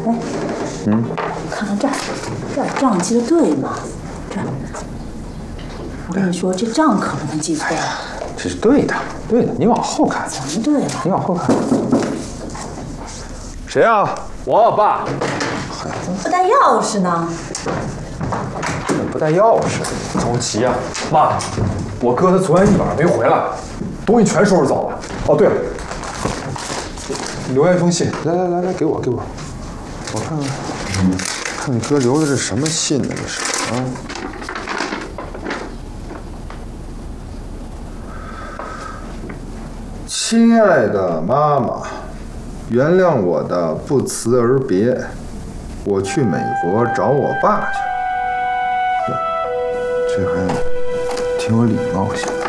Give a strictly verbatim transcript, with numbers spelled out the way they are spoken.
哎，嗯，看看这儿，这儿账记得对吗？这儿，我跟你说，这账可不能记错了。 这是对的，对的，你往后看。 怎么对了？ 你往后看。谁啊？我爸。 怎么不带钥匙呢？ 怎么不带钥匙？着急啊！妈，我哥他昨天一晚上没回来，东西全收拾走了。哦，对了，你留下一封信，来来来来，给我给我，我看看，看你哥留的是什么信呢？这是啊。 亲爱的妈妈，原谅我的不辞而别，我去美国找我爸去。这还挺有礼貌性。